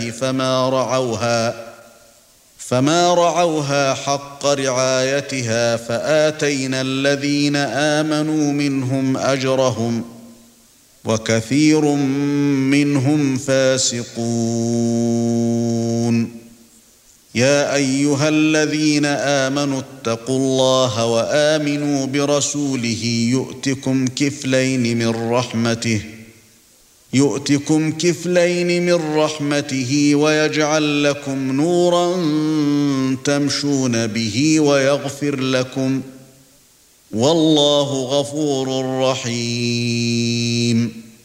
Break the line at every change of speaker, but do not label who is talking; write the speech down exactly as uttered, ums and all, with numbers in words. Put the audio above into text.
فما رعوها فما رعوها حق رعايتها فآتينا الذين آمنوا منهم أجرهم وكثير منهم فاسقون. يا أيها الذين آمنوا اتقوا الله وآمنوا برسوله يؤتكم كفلين من رحمته يؤتكم كفلين من رحمته ويجعل لكم نورا تمشون به ويغفر لكم والله غفور رحيم.